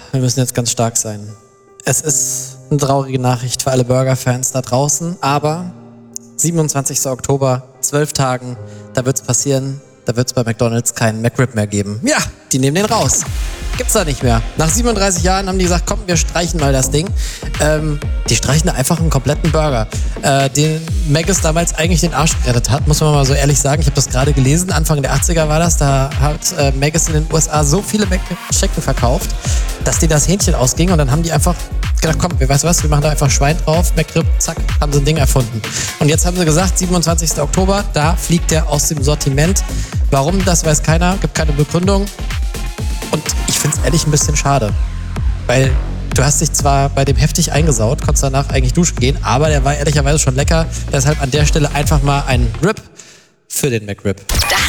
wir müssen jetzt ganz stark sein. Es ist eine traurige Nachricht für alle Burger-Fans da draußen, aber 27. Oktober, 12 Tagen, da wird's passieren, da wird's bei McDonald's keinen McRib mehr geben. Ja, die nehmen den raus. Gibt's da nicht mehr. Nach 37 Jahren haben die gesagt, komm, wir streichen mal das Ding. Die streichen da einfach einen kompletten Burger, den Maggis damals eigentlich den Arsch gerettet hat, muss man mal so ehrlich sagen. Ich habe das gerade gelesen, Anfang der 80er war das, da hat Maggis in den USA so viele McChicken verkauft, dass denen das Hähnchen ausging und dann haben die einfach gedacht, komm, weißt du was, wir machen da einfach Schwein drauf, McRib, zack, haben sie ein Ding erfunden. Und jetzt haben sie gesagt, 27. Oktober, da fliegt der aus dem Sortiment. Warum, das weiß keiner, gibt keine Begründung. Und ich finde es ehrlich ein bisschen schade, weil du hast dich zwar bei dem heftig eingesaut, konntest danach eigentlich duschen gehen, aber der war ehrlicherweise schon lecker. Deshalb an der Stelle einfach mal ein Rip für den McRib. Das